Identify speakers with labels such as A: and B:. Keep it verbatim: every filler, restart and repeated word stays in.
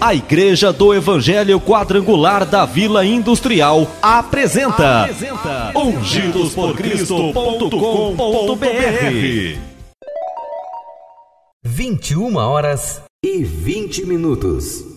A: A Igreja do Evangelho Quadrangular da Vila Industrial apresenta, apresenta ungidos por cristo ponto com ponto br.
B: vinte e uma horas e vinte minutos.